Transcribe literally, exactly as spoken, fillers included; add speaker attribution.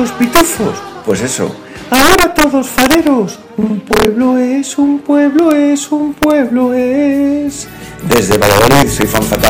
Speaker 1: esos pitufos. Pues eso. Ahora todos fareros. Un pueblo es, un pueblo es, un pueblo es. Desde Valladolid soy Fan Fatal.